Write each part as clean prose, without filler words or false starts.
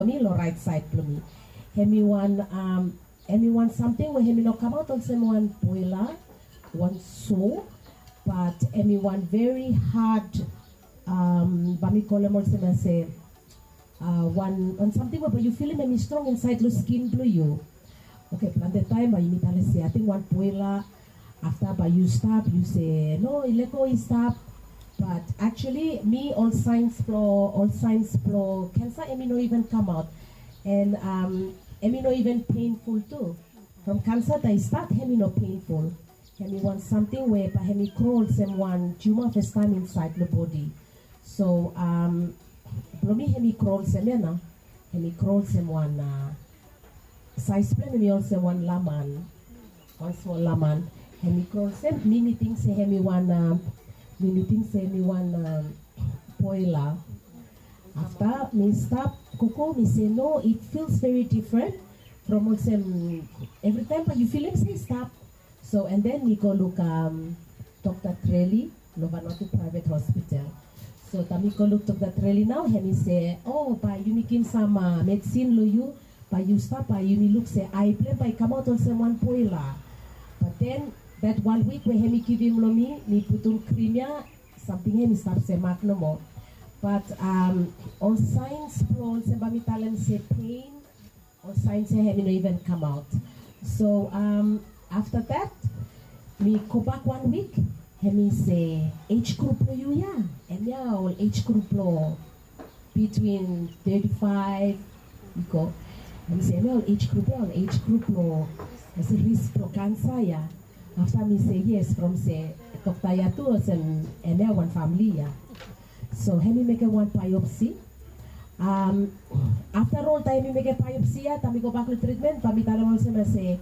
me lo right side plumi. Hemi one something where hemi no come out on some one boiler, one so, but hemi one very hard bami column also say one on something but you feel him strong inside the skin blue you. Okay, plan the time but you need to say I think one boiler after but you stop you say no ileko is stop. But actually, me all science flow, cancer emi no even come out, and emi no even painful too. From cancer they start hemi no painful. Hemi want something where but hemi crawl someone tumor first time inside the body. So blomi hemi crawl semena, hemi crawl someone size plan hemi also one laman, one small laman. Hemi crawl sem many things say hemi one. Meeting say me one boiler. After me stop cocoa, me say no, it feels very different from what every time but you feel him say stop. So and then me go look Dr. Trelli, Vanuatu Private Hospital. So me go look Dr. Trelli now and he say, oh by you making some medicine lo you, by you stop by you me look say I play by come out on some one boiler. But then that 1 week where he give him lomi, me put on creamia, something he stop say mark no more. But all signs pro say talent say pain, all signs say he no even come out. So after that, me go back 1 week, he say age group lo you yeah, and yeah all age group lo between 35, you go. He say all age group lo, I say risk pro cancer yeah. After me say yes from say Dr. Yatu and there one family yeah. So he make a one biopsy. After all time he make a biopsy yeah, then we go back to treatment. But me tell him also say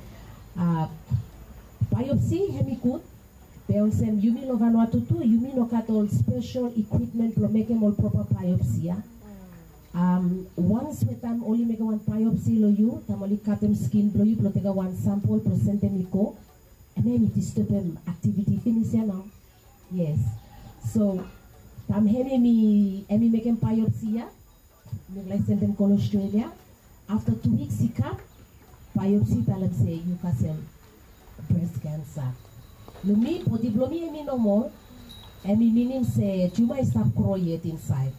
biopsy he good. They also you mean over what to do. You mean no cut all special equipment to make him all proper biopsy yeah. Once we time only make one biopsy lo you, tam only cut him skin blow you, blow take one sample, present them go. And then it is stop him activity finish now. Yes. So tam me making biopsy yeah. Me like send them to Australia. After 2 weeks he come, biopsy tell him say you got some breast cancer. No me body blow me no more. And me meaning say tumor stop growing yet inside.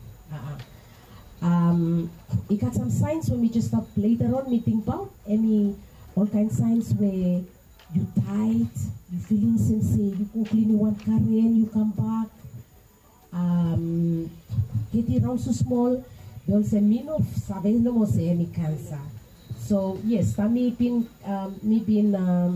He got some signs when we just stop later on me think about any all kind of signs where you tight, you feeling sensei, you go clean one carrion, you come back. Get it around so small, they all say me no sabe no more say me cancer. So yes, me been only been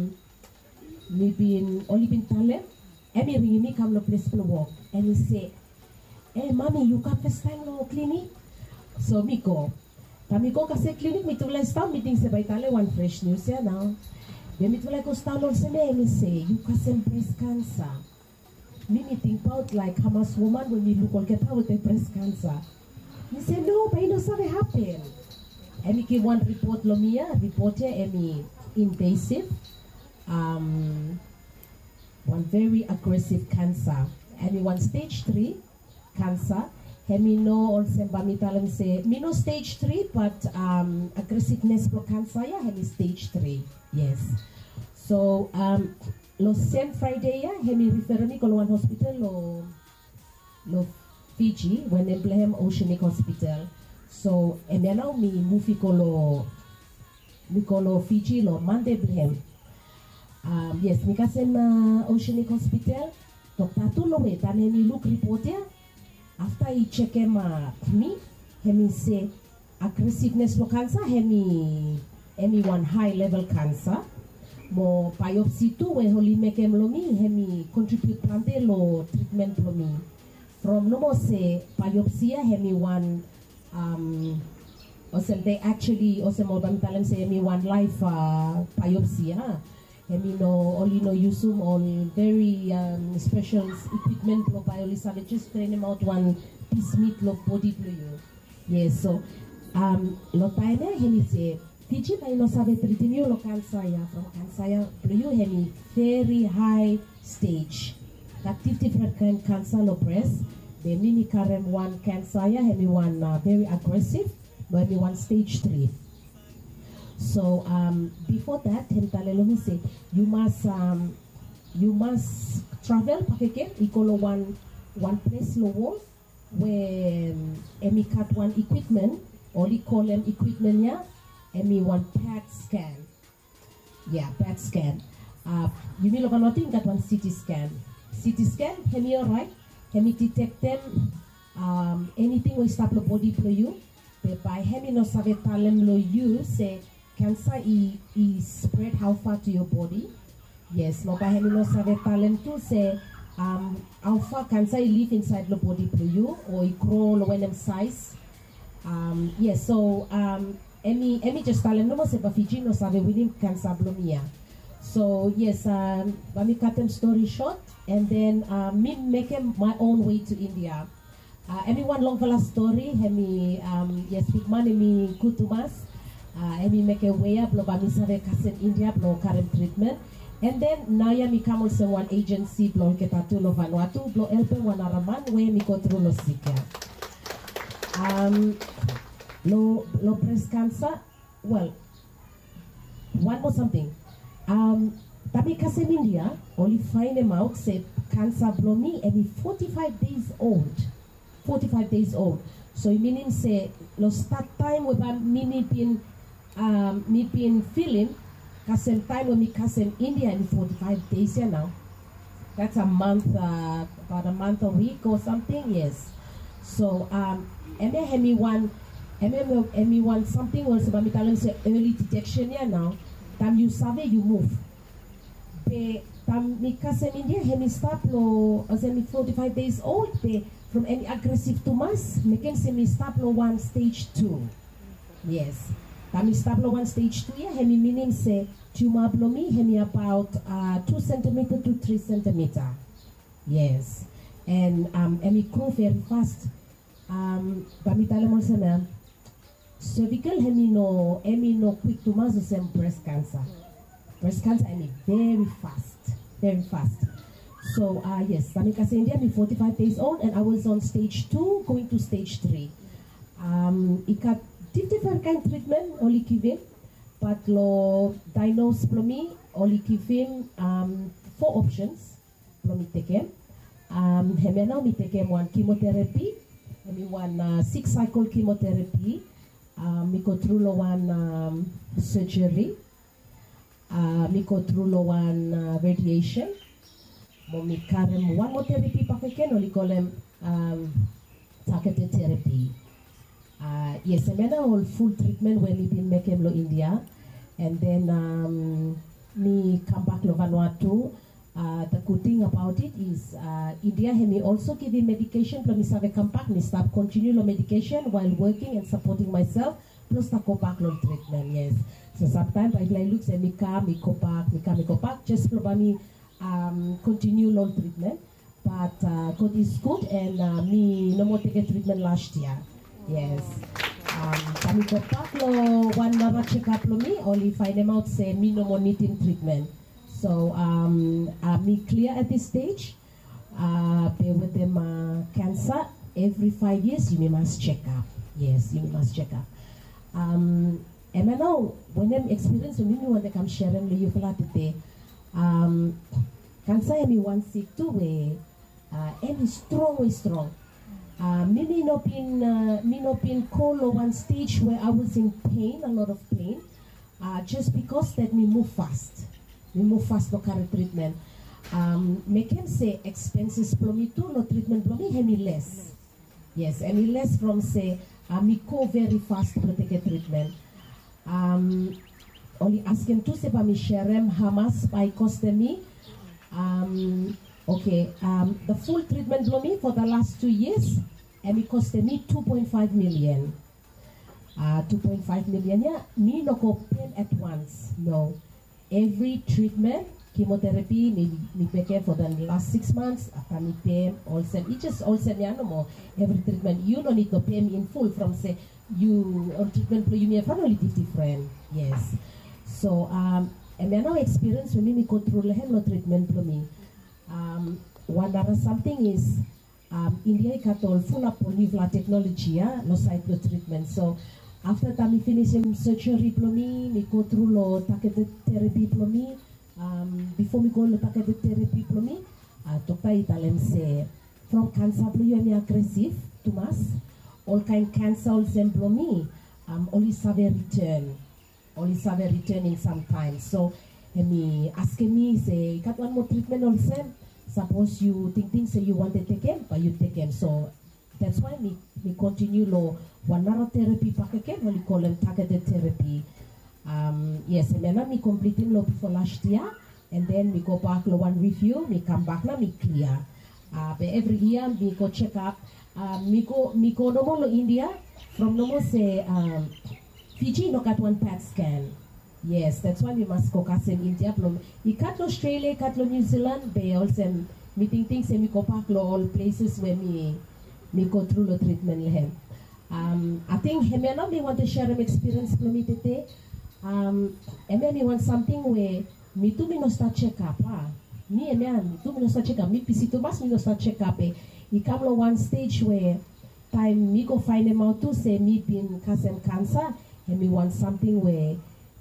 talent. And me ring me come no place to walk, and he say, hey mommy, you come first time no clinic. So me go. Me go kasi clinic me to like start meeting say by tale one fresh news yeah now. Then me to like go start also me say you got some breast cancer. Me think about like Hamas woman when me look all get out with the breast cancer. Me say no, but you know something happen. And me give one report lomia, report here and me invasive, one very aggressive cancer. And me one stage 3 cancer. And me know also me tell him say me no stage 3 but aggressiveness for cancer yeah me stage 3 yes. So lo same Friday yeah me refer me to one hospital lo Fiji when they blame Oceanic Hospital. So and then now me move ko lo Fiji lo Monday blame. Yes me kasi na Oceanic Hospital Dr. Tu lo wait and me look report yeah. After he check him me say aggressiveness for cancer me one high level cancer. Mo biopsy too when only make him lo me contribute plante lo treatment lo me. From no more say biopsy me one also they actually also more than talent say me one life biopsy me no only no use some all very special equipment lo biolisa they just train him out one piece meat lo body lo you. Yes so lo time he say Fiji by no sabe treating you lo cancer ya from cancer ya lo you he very high stage. Got different kind cancer lo breast. The mini carem one cancer ya he one very aggressive but me one stage 3. So before that, let me say you must travel pakeke ikolo one place lowo where emi cut one equipment or we call them equipment yeah emi one PET scan. Yeah, PET scan. You mean over nothing that one CT scan. CT scan, hemi alright. Hemi detect them anything will stop the body for you. But by hemi no save talem lo you say cancer is spread how far to your body. Yes, no by hemi no save talem to say how far cancer live inside the body for you or it crawl when them size. Yes, so emi just talem no mo se Fiji no save within cancer blomia. So yes, let me cut them story short, and then me making my own way to India. Everyone long for story, me yes big money me kutumas, me make a way up, blow me save kasen India, blow current treatment, and then now ya me come also one agency, blow ketatu lo Vanuatu, blow help one araman where me go through lo sika. Lo breast cancer, well, one more something. Tapi kasem India only find them out say cancer blow me every 45 days old. 45 days old. So it meaning say lo start time when me been feeling kasem time when me kasem India in 45 days yeah now. That's a month about a month a week or something, yes. So me one something also but me tell them say early detection yeah now. Tam you save you move. Pe tam mi kasem India hemi start lo as me 45 days old pe from any aggressive tumors me can say me start lo one stage 2. Yes. Tam mi start lo one stage 2 yeah hemi meaning say tumor blow me hemi about 2 centimeter to 3 centimeter. Yes. And me grow very fast. But me tell them also ma'am cervical hemi no quick tumors the same breast cancer. Breast cancer very fast. So yes, Samika India me 45 days old and I was on stage 2 going to stage 3. It got different kind of treatment only given, but lo diagnosed for me only given 4 options for me take him. Hemi now me take him one chemotherapy, hemi one 6 cycle chemotherapy. Me go through lo one surgery. Me go through lo one radiation. Me carry one more therapy pakeken only call them targeted therapy. Yes, I made a whole full treatment when me been make lo India, and then me come back lo Vanuatu. The good thing about it is India me also giving medication plus me save come back me start continue the medication while working and supporting myself plus the go back long treatment. Yes, so sometimes I look say me go back just probably continue long treatment, but God is good and me no more take a treatment last year. Yes. Kami go back lo one more check up lo me only find them out say me no more needing treatment. So me clear at this stage. With them cancer every 5 years you must check up. Yes, you must check up. And I know when them experience when me when they come sharing with you for today, cancer me one sick too way, any strong. Me no been call or one stage where I was in pain, a lot of pain, just because that me move fast. We move fast to carry treatment. Make him say expenses for me too, no treatment for me, any less. Yes, any less from say, me go very fast to take a treatment. Only ask him to say, but me share him how much by cost me. Okay, the full treatment for me for the last 2 years, and it cost me 2.5 million. 2.5 million, yeah, me no go pay at once, no. Every treatment, chemotherapy, me pay for the last 6 months, after me pay also, it just also no more. Every treatment, you don't need to pay me in full from say, you, on treatment for you, me only different, yes. So, and I now experience when me go through the treatment for me. One other something is, India got all full up on new technology, no cycle treatment. So, After that, me finish surgery plomi, me go through lo targeted therapy plomi. Before me go lo targeted therapy plomi, doctor italem say from cancer plo you aggressive to mass. All kind cancer also plomi, only save returning sometimes. So me asking me say got one more treatment also. Suppose you think say you want to take him, but you take him. So that's why me continue lo one hour therapy package, what we call them targeted therapy. Yes, and then me completing lo before last year, and then me go back lo one review, me come back now me clear. But every year me go check up. Me go no more lo India, from no more say Fiji no got one PET scan. Yes, that's why we must go in India. We cut Australia, cut New Zealand, but also meeting things and we go back to all places where me go through the treatment. I think Hemena me want to share an experience with me today. Me want something where me too me no start check up. Me too me no start check up. Me pisi too much me no start check up. It come to one stage where time me go find them out too say me been cancer and me want something where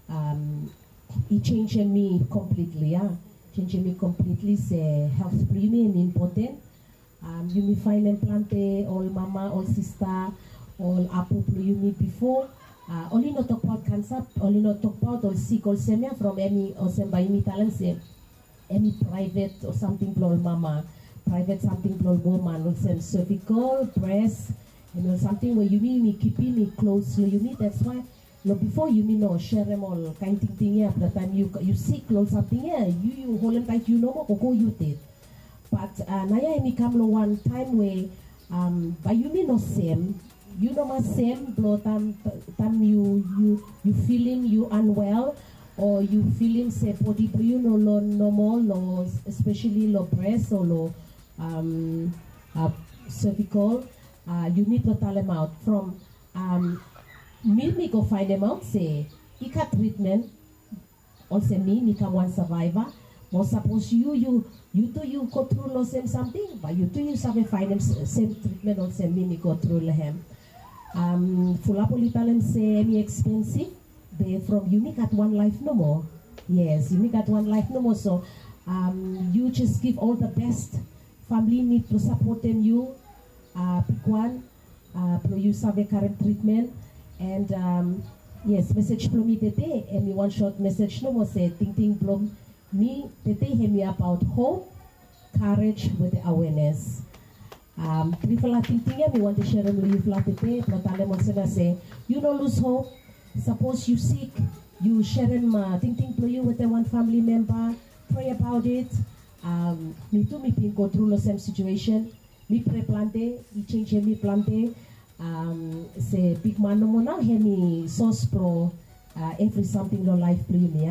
it changed me completely. Changed me completely. Say health premium important. You may find them plante all mama, all sister, all apu you meet before. Only not talk about cancer, only not talk about all sick or semia from any or some by me talent say any private or something for mama, private something for woman, or some cervical, breast, something where you mean me keeping me close to you meet. That's why. No, before you mean no share them all kind thing yeah. By the time you sick or something yeah, you hold them tight you know or go you did. But naya me come no one time where but you mean no same. You know my same blood time you feeling you unwell or you feeling say body you know low normal low especially low breast or low cervical you need to tell them out from me go find them out say ika treatment also me come one survivor but suppose you go through no same something but you have find them same treatment also me go through them Fulapolitalem say any expensive they from you got one life no more. Yes, you got one life no more. So you just give all the best. Family need to support them you pick one you have a current treatment and yes message from me today and me one short message no more say think from me today hear me about hope courage with the awareness. Me want to share with you today, but say you don't lose hope. Suppose you sick, you share them thinking to you with the one family member, pray about it. Me too, me go through the same situation. Me pray plante, me change me plante. Say big man no more now, hear me source pro every something no life play me.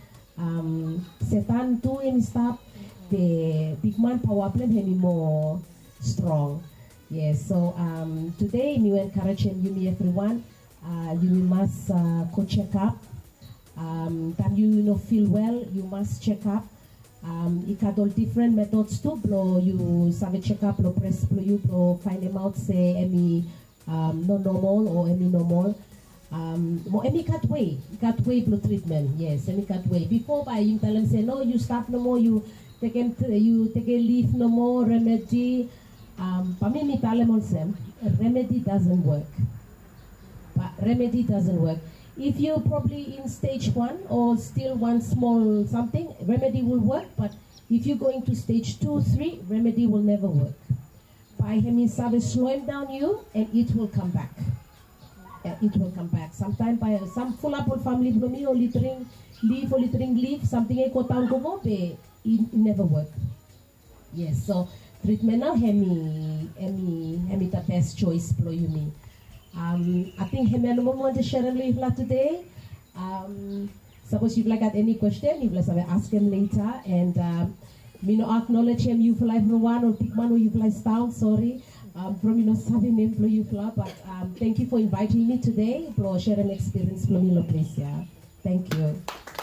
Satan too and stop the big man power play hear me more strong. Yes, so today we encourage you everyone. You must go check up. Then you feel well, you must check up. You got all different methods too. You have a check up, press you find them out say any no normal or any normal. Any cut way blood treatment. Yes, any cut way. Before by you tell them say no, you stop no more. You take a leave no more remedy. Remedy doesn't work. But remedy doesn't work. If you're probably in stage 1 or still one small something, remedy will work. But if you're going to stage 2, 3, remedy will never work. By him slow him down you and it will come back. It will come back. Sometimes by some full up family me or littering leave, something I go down go it never work. Yes, so treatment now hemi the best choice for you me. I think hemi want to share with you today. Suppose you've got any question, you will ask him later and me no acknowledge him you for life no one or big man or you fly down, sorry. From you know having name for you but thank you for inviting me today for sharing experience from me please, yeah. Thank you.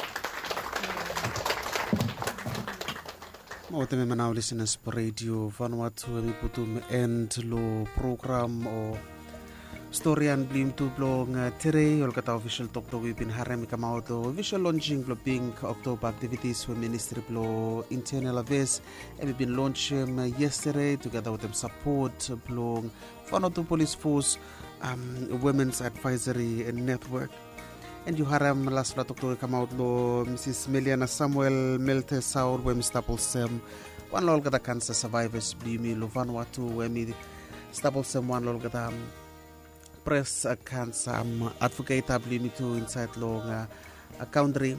Mawateme manao listeners po radio Vanuatu mi putum end lo program o Storian blim tu blong tere ol kata official talk to we've been harem kamao to official launching blo pink October activities for Ministry blo Internal Affairs and we've been launching yesterday together with them support blong Vanuatu Police Force Women's Advisory Network. And you haram last la talk to come out lo Mrs. Meliana Samuel Melte Saur we Mr. Sem one lol kata cancer survivors blimi lo Vanuatu we mi Staples Sem one lol kata press cancer advocate blimi to inside long country.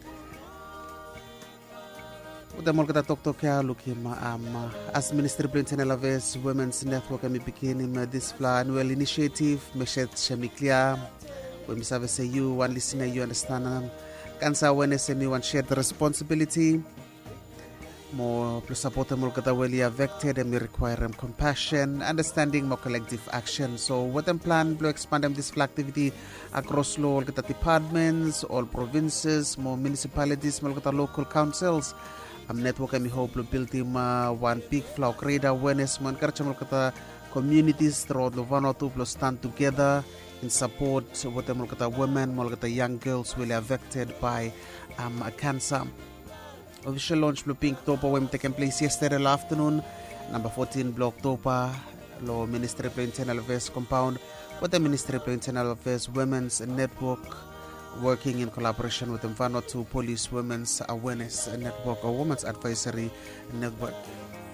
Udamol kata talk kya lukim as Ministry of Internal Affairs Women's Network and begin this annual initiative meshet shemiklia. When we say you, one listener, you understand cancer awareness and you want shared responsibility. More plus support them kata weli affected and we require them compassion, understanding, more collective action. So what them plan to expand them this activity across all kata departments, all provinces, more municipalities, more kata local councils. Network and we hope to build him one big flow create awareness. More encourage more kata communities throughout Vanuatu plus stand together in support with the women, young girls really affected by cancer. Official launch Blue Pink Topa when taking place yesterday afternoon, number 14 Block Topa, Law Ministry of Internal Affairs compound with the Ministry of Internal Affairs Women's Network working in collaboration with the Vanuatu Police Women's Awareness Network or Women's Advisory Network.